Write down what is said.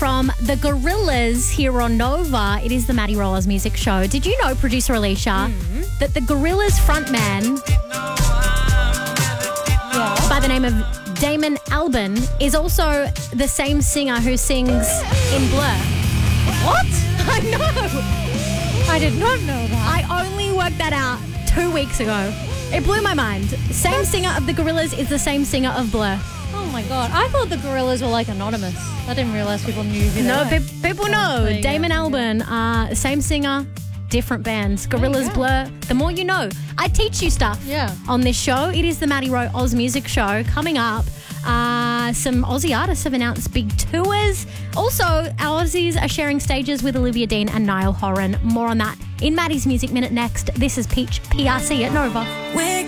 from the Gorillaz here on Nova. It is the Maddie Rollers Music Show. Did you know, producer Alicia, that the Gorillaz frontman by the name of Damon Albarn is also the same singer who sings in Blur? What? I know. I did not know that. I only worked that out 2 weeks ago. It blew my mind. Same singer of the Gorillaz is the same singer of Blur. Oh my God. I thought the Gorillaz were like anonymous. I didn't realise people knew who they were. People know. Damon Albarn, same singer, different bands. Gorillaz, Blur. The more you know. I teach you stuff on this show. It is the Maddie Rowe Oz Music Show. Coming up, some Aussie artists have announced big tours. Also, our Aussies are sharing stages with Olivia Dean and Niall Horan. More on that in Maddie's Music Minute next. This is Peach PRC at Nova.